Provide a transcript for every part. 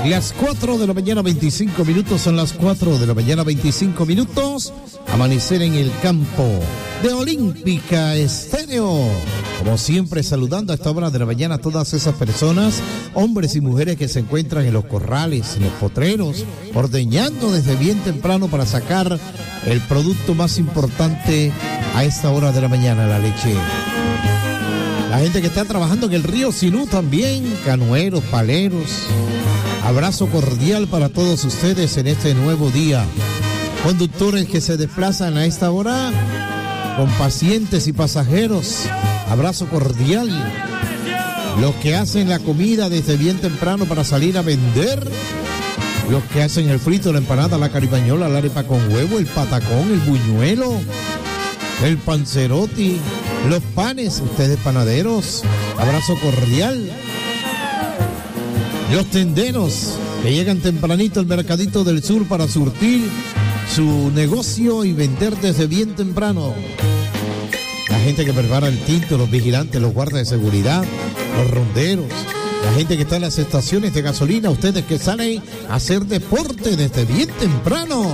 Las 4 de la mañana 25 minutos, son las 4 de la mañana 25 minutos. Amanecer en el campo de Olímpica Estéreo. Como siempre, saludando a esta hora de la mañana a todas esas personas, hombres y mujeres que se encuentran en los corrales, en los potreros, ordeñando desde bien temprano para sacar el producto más importante a esta hora de la mañana, la leche. La gente que está trabajando en el río Sinú también, canoeros, paleros. Abrazo cordial para todos ustedes en este nuevo día. Conductores que se desplazan a esta hora con pacientes y pasajeros. Abrazo cordial. Los que hacen la comida desde bien temprano para salir a vender. Los que hacen el frito, la empanada, la caribañola, la arepa con huevo, el patacón, el buñuelo, el panzerotti, los panes, ustedes panaderos. Abrazo cordial. Los tenderos que llegan tempranito al Mercadito del Sur para surtir su negocio y vender desde bien temprano. La gente que prepara el tinto, los vigilantes, los guardas de seguridad, los ronderos, la gente que está en las estaciones de gasolina, ustedes que salen a hacer deporte desde bien temprano.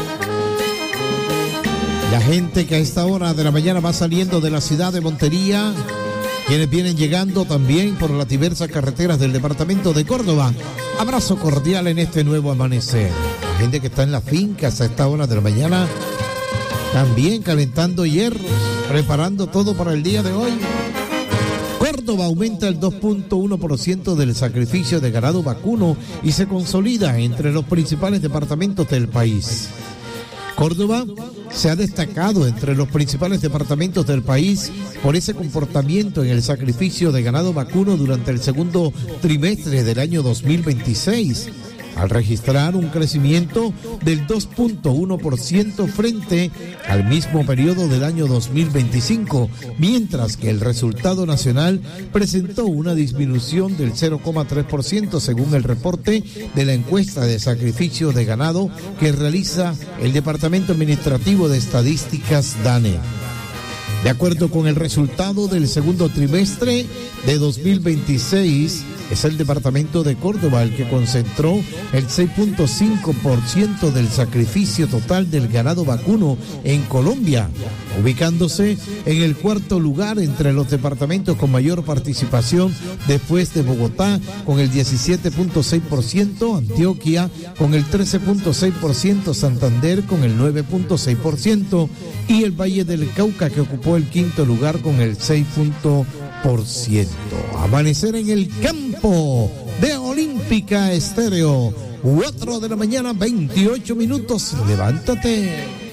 La gente que a esta hora de la mañana va saliendo de la ciudad de Montería, quienes vienen llegando también por las diversas carreteras del departamento de Córdoba. Abrazo cordial en este nuevo amanecer. La gente que está en las fincas a esta hora de la mañana, también calentando hierros, preparando todo para el día de hoy. Córdoba aumenta el 2.1% del sacrificio de ganado vacuno y se consolida entre los principales departamentos del país. Córdoba se ha destacado entre los principales departamentos del país por ese comportamiento en el sacrificio de ganado vacuno durante el segundo trimestre del año 2026, al registrar un crecimiento del 2.1% frente al mismo periodo del año 2025, mientras que el resultado nacional presentó una disminución del 0,3% según el reporte de la encuesta de sacrificio de ganado que realiza el Departamento Administrativo de Estadísticas DANE. De acuerdo con el resultado del segundo trimestre de 2026, es el departamento de Córdoba el que concentró el 6.5% del sacrificio total del ganado vacuno en Colombia, ubicándose en el cuarto lugar entre los departamentos con mayor participación después de Bogotá con el 17.6%, Antioquia con el 13.6%, Santander con el 9.6% y el Valle del Cauca que ocupó el quinto lugar con el 6%. Amanecer en el campo de Olímpica Estéreo. 4 de la mañana, 28 minutos. Levántate.